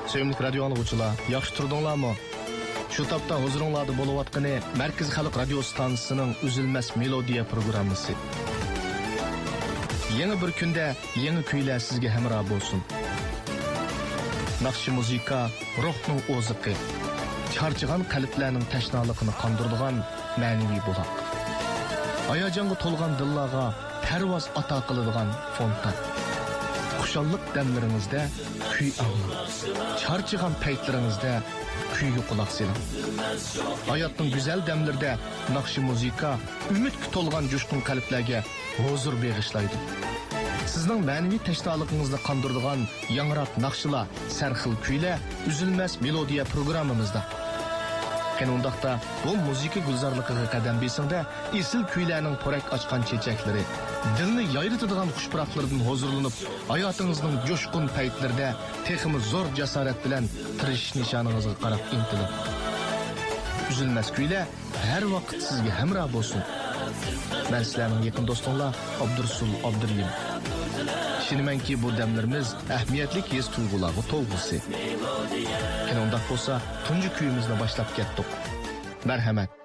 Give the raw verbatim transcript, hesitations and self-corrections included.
Sevimli radio anlıqçılar, yaxşı turdunlarmı? Şu tapda huzuringlarda bo'layotgani Markaz Xalq radio stansiyasining Uzilmas melodiya programmasi. Yangi bir kunda yangi kuylar sizga hamroh bo'lsin. Naqshi muzika ruhning o'ziqi, charchigan qalblarning tashnaligini qondiradigan ma'naviy buloq. Hayajonga to'lgan dillarga parvoz ato qiladigan fontan. Xushallik damlaringizda kuy anglang. Charchigan paytlaringizda kuyga quloq soling. Hayotning go'zal damlarida naqshi muzika umidga to'lgan jo'shqin qalblarga huzur bag'ishlaydi. Sizning ma'naviy tashnoligingizni qondiradigan yangroq naqshlar, sarxil kuylar Uzilmas melodiya programmamizda. Qanundaqda bu muzika gulzorligiga qadam besingda esil kuylarning porak ochgan chechaklari, dilni yayritadigan xushpuroqlardan huzurlanib, hayotingizning jo'shqin paytlarida texmi zo'r jasorat bilan tirishish nishoningizga qarab intilib. Uzilmas kuylar har vaqt sizga hamroh bo'lsin. Men sizlarning yaqin do'stinglar Abdursul Abduriyim. Ishonimanki bu damlarimiz ahamiyatli his tuyg'ularga to'lg'isi. Qanundaq bo'lsa, tunji kuyimizni boshlab ketdik. Marhamat.